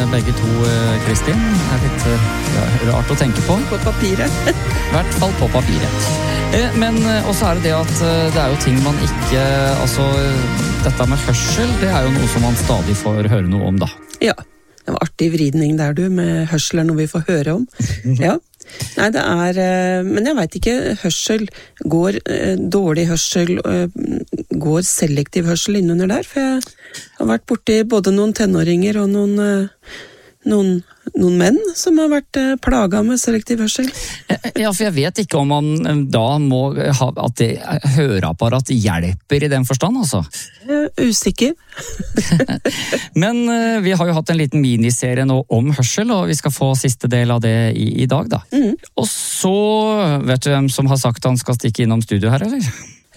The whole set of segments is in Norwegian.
begge to, Kristin. Det litt rart å tenke på. På papiret. I hvert fall på papiret. Men også det at det jo ting man ikke, altså dette med hørsel, det jo noe som man stadig får høre noe om da. Ja, det var artig vridning der du, med hørsel noe vi får høre om. Ja. Nei, det men jeg vet ikke, hørsel, går dårlig hørsel, går selektiv hørsel innunder der, for jeg har vært borti både noen tenåringer og noen menn som har vært plaget med selektiv hørsel. Ja, for jeg vet ikke om man da må ha at det høreapparat hjelper i den forstand, altså. Usikker. Men vi har jo hatt en liten miniserie nå om hørsel, og vi skal få siste del av det i dag da. Og så, vet du hvem som har sagt han skal stikke innom studio her, eller?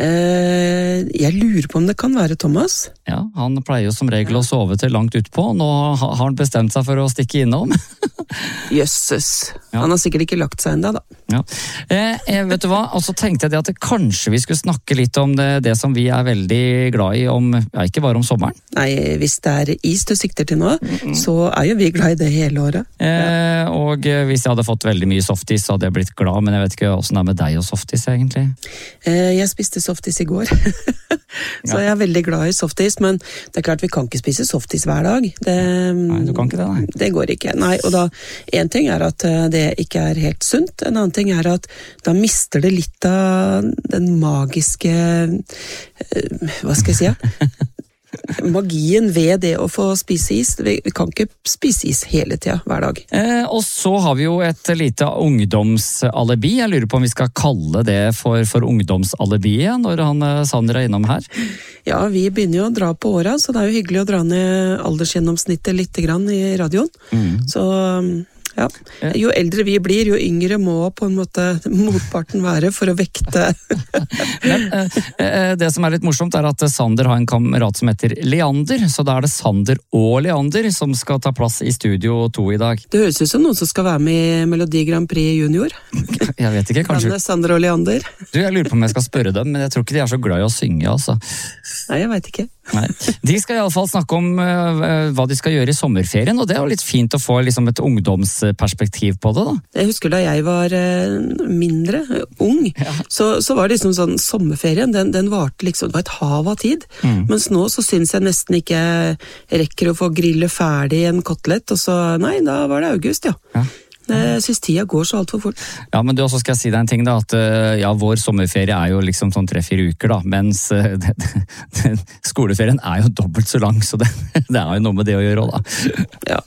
Jeg lurer på om det kan være Thomas. Ja, han pleier jo som regel å sove til langt utpå. Nå har han bestemt seg for å stikke innom. Jøsses. Ja. Han har sikkert ikke lagt seg enda da. Ja. Vet du hva? Og så tenkte jeg at kanskje vi skulle snakke litt om det som vi veldig glad i om, ikke bare om sommeren. Nei, hvis det is du sikter til nå, så jo vi glad i det hele året. Og hvis jeg hadde fått veldig mye softis, så hadde jeg blitt glad, men jeg vet ikke hvordan det med deg og softis egentlig. Jeg spiste softis i går, så jeg veldig glad i softis, men det klart vi kan ikke spise softis hver dag. Nei, du kan ikke det, nei. Det går ikke, nei, og da, en ting at det ikke helt sunt, en annen ting at da mister det litt av den magiske, hva skal jeg si, magien ved det å få spise is. Vi kan ikke spise is hele tida, hver dag. Og så har vi jo et lite ungdomsalibi. Jeg lurer på om vi skal kalle det for ungdomsalibiet når Sander innom her. Ja, vi begynner jo å dra på åra, så det jo hyggelig å dra ned aldersgjennomsnittet litt grann i radioen. Så ja, jo eldre vi blir, jo yngre må på en måte motparten være for å vekte. Men det som litt morsomt at Sander har en kamerat som heter Leander, så da det Sander og Leander som skal ta plass i Studio 2 i dag. Det høres ut som noen som skal være med i Melodi Grand Prix Junior. Jeg vet ikke, kanskje. Sander og Leander. Jeg lurer på om jeg skal spørre dem, men jeg tror ikke de så glad i å synge, altså. Nei, jeg vet ikke. Nei. De skal i alle fall snakke om hva de skal gjøre i sommerferien, og det jo litt fint å få liksom, et ungdomsperspektiv på det da. Jeg husker da jeg var mindre, ung, så var det liksom sånn, sommerferien, den varte liksom, det var et hav av tid, mens nå så synes jeg nesten ikke rekker å få grille ferdig en kotelett, og så, nei, da var det august, ja. Jeg synes tida går så alt for fort. Ja, men du også skal jeg si deg en ting da, at ja, vår sommerferie jo liksom sånn 3-4 uker da, mens skoleferien jo dobbelt så lang, så det jo noe med det å gjøre også da. Ja,